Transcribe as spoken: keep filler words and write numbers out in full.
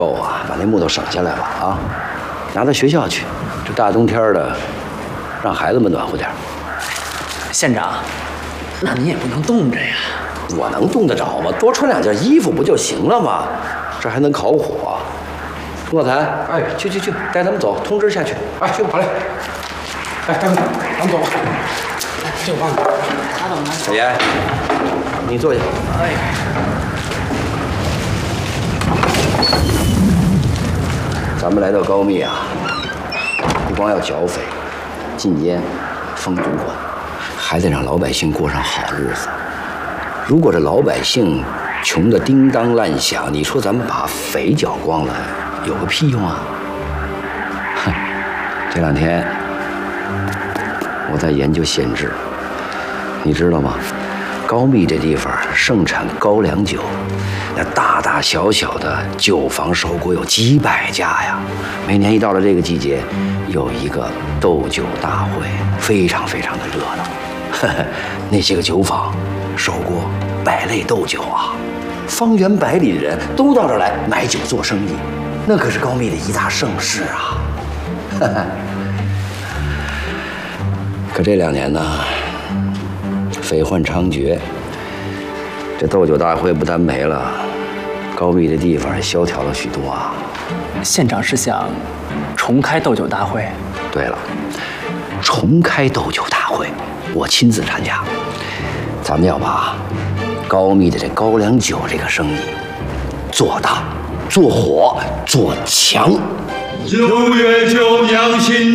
够啊，把那木头省下来吧啊，拿到学校去。这大冬天的，让孩子们暖和点。 县长，那你也不能冻着呀。 我能冻得着吗？多穿两件衣服不就行了吗？这还能烤火？骆才，哎，去去去，带他们走，通知下去。 哎，去，好嘞。哎，大哥，咱们走吧。哎，这我帮你。 他怎么来？ 小严，你坐下。 哎。 咱们来到高密啊，不光要剿匪、禁烟、封赌馆，还得让老百姓过上好日子。如果这老百姓穷得叮当乱响，你说咱们把匪剿光了，有个屁用啊！哼，这两天我在研究县制，你知道吗？高密这地方盛产高粱酒。 那大大小小的酒坊手国有几百家呀，每年一到了这个季节，有一个斗酒大会，非常非常的热闹。呵呵，那些个酒坊、手国、百类斗酒啊，方圆百里的人都到这儿来买酒做生意，那可是高密的一大盛事啊。呵呵。可这两年呢，匪患猖獗。 这斗酒大会不但没了，高密的地方也萧条了许多啊。 县长是想重开斗酒大会？ 对了，重开斗酒大会，我亲自参加。咱们要把高密的这高粱酒这个生意做大、做火、做强。 九月九娘亲。